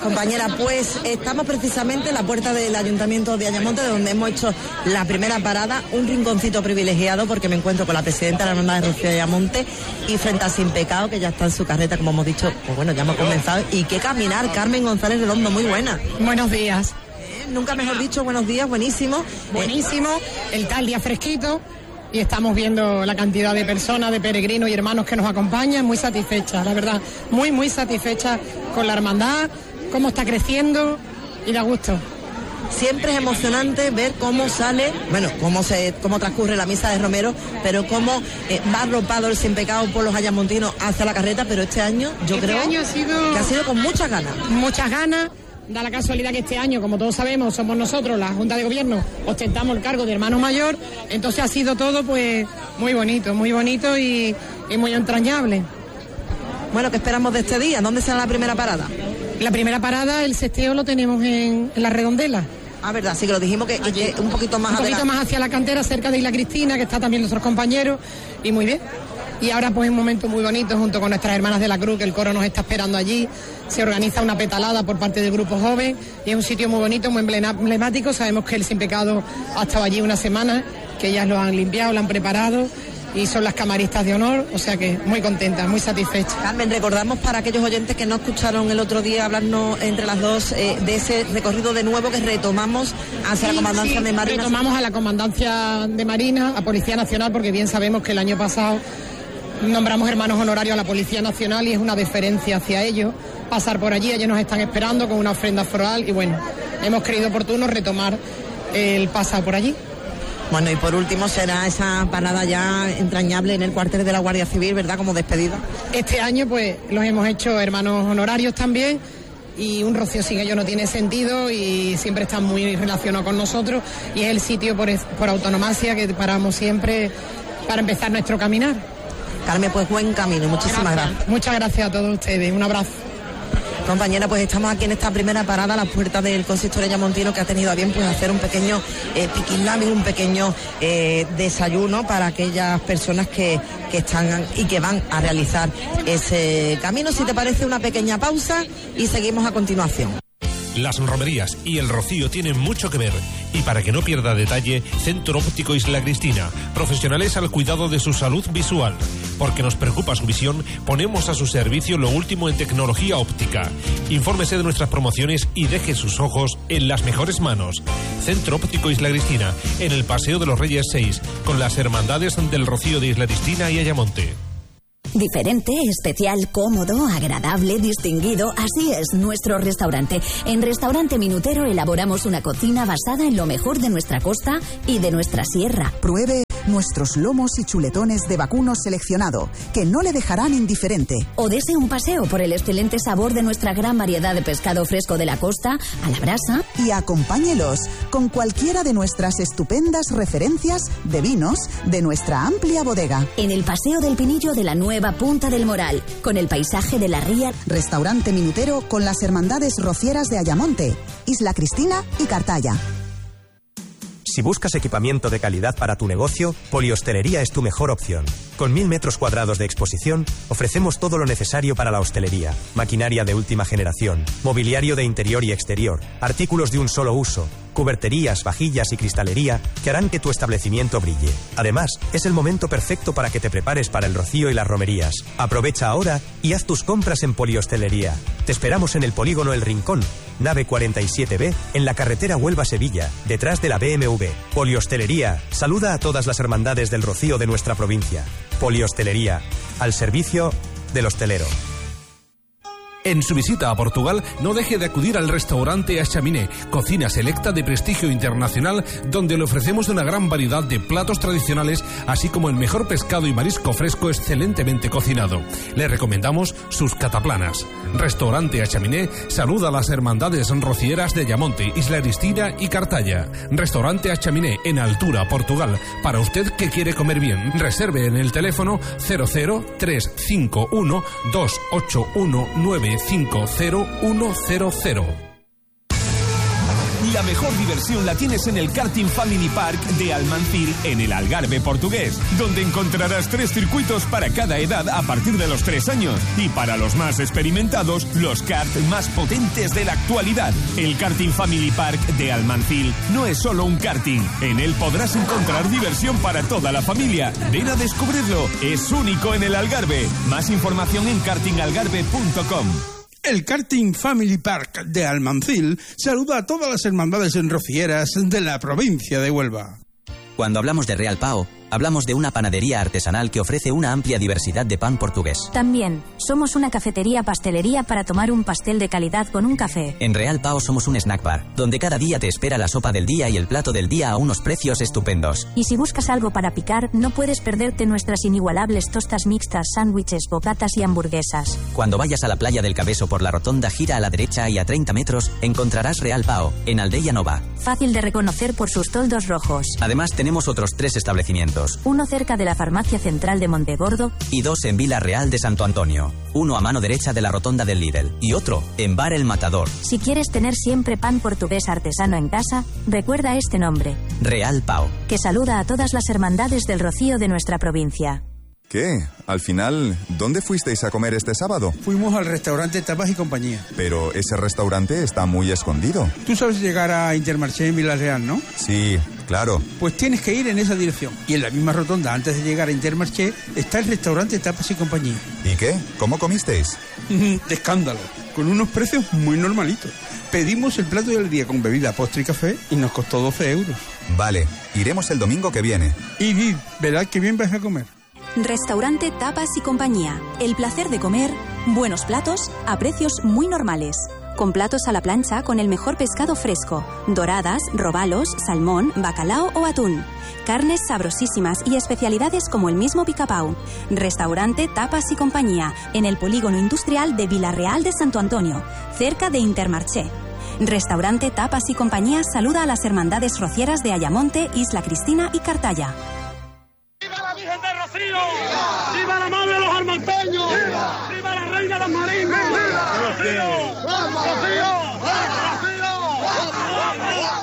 Compañera, pues estamos precisamente en la puerta del Ayuntamiento de Ayamonte, donde hemos hecho la primera parada, un rinconcito privilegiado porque me encuentro con la presidenta de la Hermandad de Rocío de Ayamonte y frente a Sin Pecado, que ya está en su carreta, como hemos dicho, pues bueno, ya hemos comenzado. Y qué caminar, Carmen González Redondo, muy buena. Buenos días. Nunca mejor dicho, buenos días, buenísimo. Buenísimo, está el día fresquito y estamos viendo la cantidad de personas, de peregrinos y hermanos que nos acompañan, muy satisfecha, la verdad, muy satisfecha con la hermandad, cómo está creciendo y da gusto. Siempre es emocionante ver cómo sale, bueno, cómo transcurre la misa de Romero, pero cómo va arropado el Sin Pecado por los ayamontinos hacia la carreta, pero este año yo creo que ha sido con muchas ganas. Muchas ganas. Da la casualidad que este año, como todos sabemos, somos nosotros, la Junta de Gobierno, ostentamos el cargo de hermano mayor, entonces ha sido todo pues muy bonito y muy entrañable. Bueno, ¿qué esperamos de este día? ¿Dónde será la primera parada? La primera parada, el sesteo lo tenemos en la Redondela. Ah, verdad, sí que lo dijimos que un poquito más más hacia la cantera, cerca de Isla Cristina, que está también nuestros compañeros, y muy bien. Y ahora pues un momento muy bonito junto con nuestras hermanas de la Cruz, que el coro nos está esperando allí. Se organiza una petalada por parte del grupo joven y es un sitio muy bonito, muy emblemático. Sabemos que el Sin Pecado ha estado allí una semana, que ellas lo han limpiado, lo han preparado y son las camaristas de honor, o sea que muy contentas, muy satisfechas. Carmen, recordamos para aquellos oyentes que no escucharon el otro día hablarnos entre las dos de ese recorrido de nuevo que retomamos hacia la Comandancia de Marina. Retomamos a la Comandancia de Marina, a Policía Nacional, porque bien sabemos que el año pasado nombramos hermanos honorarios a la Policía Nacional y es una deferencia hacia ellos pasar por allí. Ellos nos están esperando con una ofrenda floral y bueno, hemos creído oportuno retomar el pasar por allí. Bueno, y por último será esa parada ya entrañable en el cuartel de la Guardia Civil, ¿verdad? Como despedida. Este año pues los hemos hecho hermanos honorarios también y un Rocío sin ellos no tiene sentido y siempre están muy relacionados con nosotros y es el sitio por autonomacia que paramos siempre para empezar nuestro caminar. Carmen, pues buen camino, muchísimas gracias. Muchas gracias a todos ustedes, un abrazo. Compañera, pues estamos aquí en esta primera parada a las puertas del consistorio ayamontino, que ha tenido a bien pues hacer un pequeño piquilami, un pequeño desayuno para aquellas personas que están y que van a realizar ese camino. Si te parece, una pequeña pausa y seguimos a continuación. Las romerías y el rocío tienen mucho que ver. Y para que no pierda detalle, Centro Óptico Isla Cristina, profesionales al cuidado de su salud visual. Porque nos preocupa su visión, ponemos a su servicio lo último en tecnología óptica. Infórmese de nuestras promociones y deje sus ojos en las mejores manos. Centro Óptico Isla Cristina, en el Paseo de los Reyes 6, con las hermandades del Rocío de Isla Cristina y Ayamonte. Diferente, especial, cómodo, agradable, distinguido, así es nuestro restaurante. En Restaurante Minutero elaboramos una cocina basada en lo mejor de nuestra costa y de nuestra sierra. Pruebe nuestros lomos y chuletones de vacuno seleccionado, que no le dejarán indiferente. O dese un paseo por el excelente sabor de nuestra gran variedad de pescado fresco de la costa, a la brasa. Y acompáñelos con cualquiera de nuestras estupendas referencias de vinos de nuestra amplia bodega. En el Paseo del Pinillo de la nueva Punta del Moral, con el paisaje de la ría. Restaurante Minutero con las hermandades rocieras de Ayamonte, Isla Cristina y Cartaya. Si buscas equipamiento de calidad para tu negocio, Polihostelería es tu mejor opción. Con 1000 metros cuadrados de exposición, ofrecemos todo lo necesario para la hostelería. Maquinaria de última generación, mobiliario de interior y exterior, artículos de un solo uso, cuberterías, vajillas y cristalería que harán que tu establecimiento brille. Además, es el momento perfecto para que te prepares para el rocío y las romerías. Aprovecha ahora y haz tus compras en Polihostelería. Te esperamos en el Polígono El Rincón, nave 47B, en la carretera Huelva-Sevilla, detrás de la BMW. Polihostelería saluda a todas las hermandades del rocío de nuestra provincia. Polihostelería, al servicio del hostelero. En su visita a Portugal, no deje de acudir al restaurante A Chaminé, cocina selecta de prestigio internacional, donde le ofrecemos una gran variedad de platos tradicionales, así como el mejor pescado y marisco fresco excelentemente cocinado. Le recomendamos sus cataplanas. Restaurante A Chaminé saluda a las hermandades rocieras de Ayamonte, Isla Cristina y Cartaya. Restaurante A Chaminé, en Altura, Portugal. Para usted que quiere comer bien, reserve en el teléfono 00351 281 950-100. la mejor diversión la tienes en el Karting Family Park de Almancil, en el Algarve portugués, donde encontrarás 3 circuitos para cada edad a partir de los 3 años. Y para los más experimentados, los karts más potentes de la actualidad. El Karting Family Park de Almancil no es solo un karting. En él podrás encontrar diversión para toda la familia. Ven a descubrirlo. Es único en el Algarve. Más información en kartingalgarve.com. El Karting Family Park de Almancil saluda a todas las hermandades rocieras de la provincia de Huelva. Cuando hablamos de Real Pao, hablamos de una panadería artesanal que ofrece una amplia diversidad de pan portugués. También, somos una cafetería-pastelería para tomar un pastel de calidad con un café. En Real Pao somos un snack bar, donde cada día te espera la sopa del día y el plato del día a unos precios estupendos. Y si buscas algo para picar, no puedes perderte nuestras inigualables tostas mixtas, sándwiches, bocatas y hamburguesas. Cuando vayas a la playa del Cabeso por la rotonda, gira a la derecha y a 30 metros encontrarás Real Pao, en Aldeia Nova. Fácil de reconocer por sus toldos rojos. Además tenemos otros 3 establecimientos. Uno cerca de la farmacia central de Montegordo y 2 en Vila Real de Santo Antonio. Uno a mano derecha de la rotonda del Lidl y otro en Bar El Matador. Si quieres tener siempre pan portugués artesano en casa, recuerda este nombre: Real Pao, que saluda a todas las hermandades del Rocío de nuestra provincia. ¿Qué? Al final, ¿dónde fuisteis a comer este sábado? Fuimos al restaurante Tapas y Compañía. Pero ese restaurante está muy escondido. Tú sabes llegar a Intermarché en Villarreal, ¿no? Sí, claro. Pues tienes que ir en esa dirección. Y en la misma rotonda, antes de llegar a Intermarché, está el restaurante Tapas y Compañía. ¿Y qué? ¿Cómo comisteis? De escándalo, con unos precios muy normalitos. Pedimos el plato del día con bebida, postre y café y nos costó 12 euros. Vale, iremos el domingo que viene. Y verás que bien vas a comer. Restaurante Tapas y Compañía. El placer de comer, buenos platos a precios muy normales. Con platos a la plancha con el mejor pescado fresco, doradas, robalos, salmón, bacalao o atún. Carnes sabrosísimas y especialidades como el mismo picapau. Restaurante Tapas y Compañía, en el polígono industrial de Vilarreal de Santo Antonio, cerca de Intermarché. Restaurante Tapas y Compañía saluda a las hermandades rocieras de Ayamonte, Isla Cristina y Cartaya. ¡Viva la Virgen de Rocío! ¡Viva la Madre de los Almonteños! ¡Viva la Reina de los Marinos! ¡Viva Rocío! ¡Rocío!